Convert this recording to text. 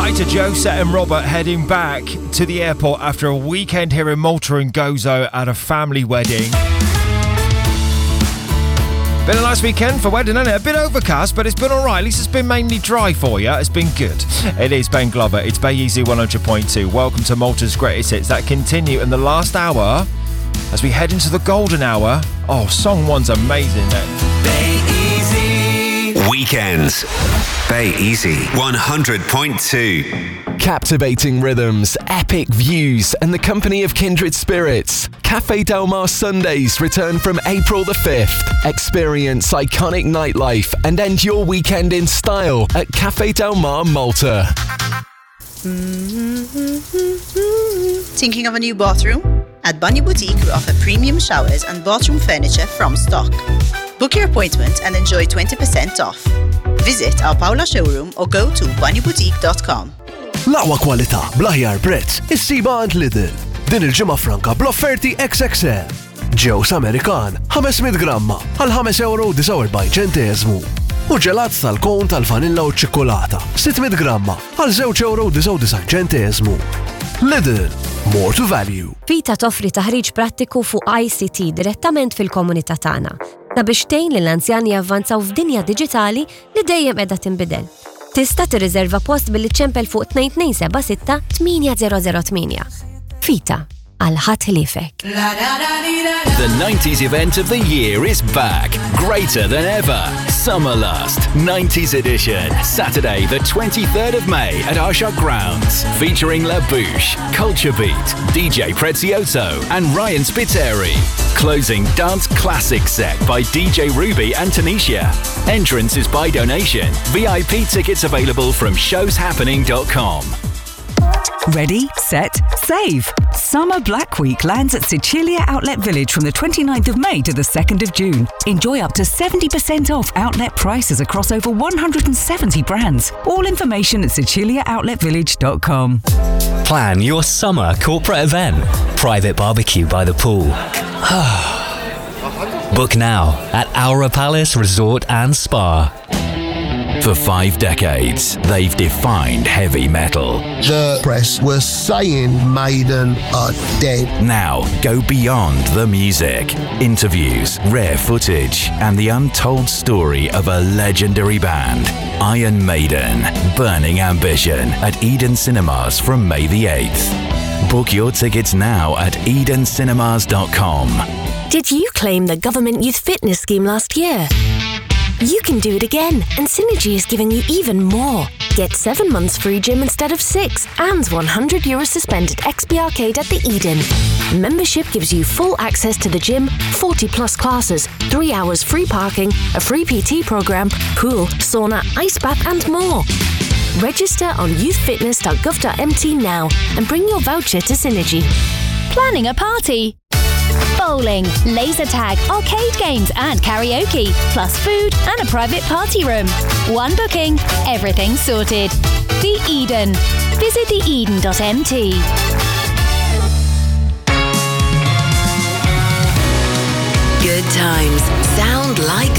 night to Josette and Robert heading back to the airport after a weekend here in Malta and Gozo at a family wedding. Been a nice weekend for wedding, hasn't it? A bit overcast, but it's been alright. At least it's been mainly dry for you. It's been good. It is Ben Glover. It's Bay Easy 100.2. Welcome to Malta's Greatest Hits that continue in the last hour as we head into the golden hour. Oh, song one's amazing then. Bay Easy Weekends. Bay Easy 100.2. Captivating rhythms, epic views, and the company of kindred spirits. Cafe Del Mar Sundays return from April the 5th. Experience iconic nightlife and end your weekend in style at Cafe Del Mar Malta. Thinking of a new bathroom? At Bunny Boutique, we offer premium showers and bathroom furniture from stock. Book your appointment and enjoy 20% off. Visit our Paula showroom or go to bunnyboutique.com. L-aqwa kwalità bl-aħjar prezz issiba għand Lidl. Din il-ġimgħa franka bl-offerti XXL. Ġews Amerikan 500 gramma għal €5.49. U ġelat tal-kon tal-vanilla u ċ-ċikkolata 600 gramma għal €2.99. Lidl, more to value. Vita toffri taħriġ prattiku fuq ICT direttament fil-komunità tagħna sabiex tgħin lill-anzjani javvanzaw f'dinja diġitali li dejjem qiegħda tinbidel. Tista' tirriserva post billi ċempel fuq 2276 8008. Vita għal ħadd ħliefek. The 90s event of the year is back, greater than ever. Summerlust 90s edition, Saturday the 23rd of May at Arsha Grounds, featuring La Bouche, Culture Beat, DJ Prezioso and Ryan Spiteri. Closing dance classic set by DJ Ruby and Tanisha. Entrance is by donation. VIP tickets available from showshappening.com. Ready, set, save! Summer Black Week lands at Sicilia Outlet Village from the 29th of May to the 2nd of June. Enjoy up to 70% off outlet prices across over 170 brands. All information at siciliaoutletvillage.com. Plan your summer corporate event. Private barbecue by the pool. Book now at Aura Palace Resort and Spa. For 5 decades, they've defined heavy metal. The press was saying Maiden are dead. Now, go beyond the music. Interviews, rare footage, and the untold story of a legendary band. Iron Maiden, Burning Ambition at Eden Cinemas from May the 8th. Book your tickets now at edencinemas.com. Did you claim the government youth fitness scheme last year? You can do it again, and Synergy is giving you even more. Get 7 months free gym instead of 6, and €100 to spend at XP Arcade at the Eden. Membership gives you full access to the gym, 40+ classes, 3 hours free parking, a free PT program, pool, sauna, ice bath, and more. Register on youthfitness.gov.mt now and bring your voucher to Synergy. Planning a party? Bowling, laser tag, arcade games and karaoke, plus food and a private party room. One booking, everything sorted. The Eden. Visit theeden.mt. Good times sound like